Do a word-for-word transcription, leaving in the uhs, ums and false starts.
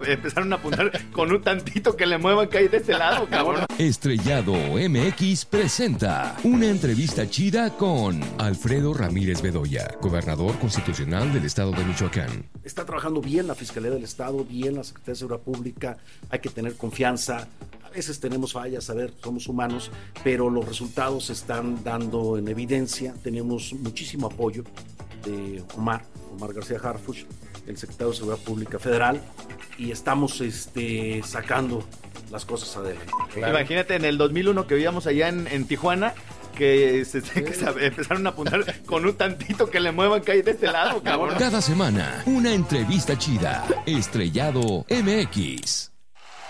Empezaron a apuntar con un tantito que le muevan que hay de este lado, cabrón. Estrellado M X presenta una entrevista chida con Alfredo Ramírez Bedoya, gobernador constitucional del estado de Michoacán. Está trabajando bien la Fiscalía del Estado, bien la Secretaría de Seguridad Pública, hay que tener confianza. A veces tenemos fallas, a ver, somos humanos, pero los resultados se están dando en evidencia. Tenemos muchísimo apoyo de Omar, Omar García Harfuch, el secretario de Seguridad Pública Federal, y estamos este, sacando las cosas adelante. Claro. Imagínate en el dos mil uno que vivíamos allá en, en Tijuana, que, se, sí. que se empezaron a apuntar con un tantito que le muevan que hay de este lado, cabrón. Cada semana, una entrevista chida. Estrellado M X.